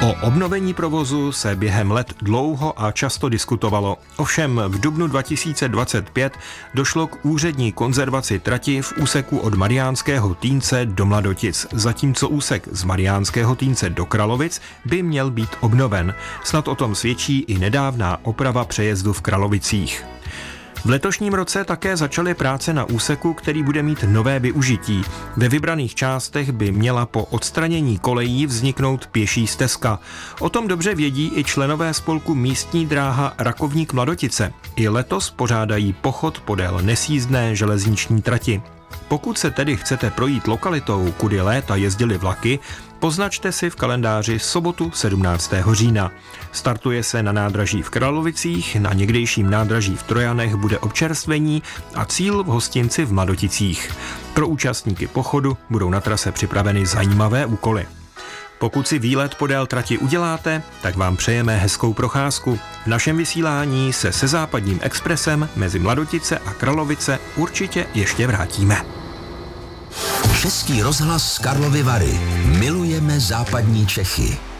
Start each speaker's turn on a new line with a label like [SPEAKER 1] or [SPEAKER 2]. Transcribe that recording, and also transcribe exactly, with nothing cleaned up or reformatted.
[SPEAKER 1] O obnovení provozu se během let dlouho a často diskutovalo. Ovšem v dubnu dva tisíce dvacet pět došlo k úřední konzervaci trati v úseku od Mariánského Týnce do Mladotic, zatímco úsek z Mariánského Týnce do Kralovic by měl být obnoven. Snad o tom svědčí i nedávná oprava přejezdu v Kralovicích. V letošním roce také začaly práce na úseku, který bude mít nové využití. Ve vybraných částech by měla po odstranění kolejí vzniknout pěší stezka. O tom dobře vědí i členové spolku Místní dráha Rakovník Mladotice. I letos pořádají pochod podél nesjízdné železniční trati. Pokud se tedy chcete projít lokalitou, kudy léta jezdily vlaky, poznačte si v kalendáři sobotu sedmnáctého října. Startuje se na nádraží v Kralovicích, na někdejším nádraží v Trojanech bude občerstvení a cíl v hostinci v Mladoticích. Pro účastníky pochodu budou na trase připraveny zajímavé úkoly. Pokud si výlet podél trati uděláte, tak vám přejeme hezkou procházku. V našem vysílání se se Západním expresem mezi Mladotice a Kralovice určitě ještě vrátíme.
[SPEAKER 2] Český rozhlas z Karlovy Vary. Milujeme západní Čechy.